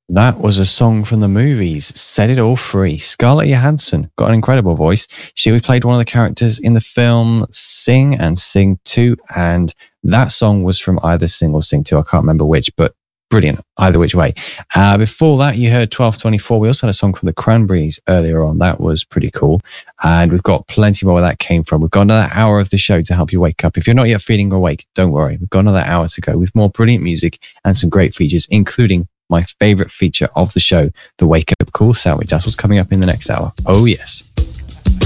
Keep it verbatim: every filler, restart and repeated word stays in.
That was a song from the movies, Set It All Free. Scarlett Johansson got an incredible voice. She played one of the characters in the film Sing and Sing two, and that song was from either Sing or Sing two. I can't remember which, but brilliant either which way. Uh, before that, you heard twelve twenty-four. We also had a song from the Cranberries earlier on. That was pretty cool. And we've got plenty more where that came from. We've got another hour of the show to help you wake up. If you're not yet feeling awake, don't worry. We've got another hour to go with more brilliant music and some great features, including my favorite feature of the show, the Wake Up Call sandwich. That's what's coming up in the next hour. Oh, yes.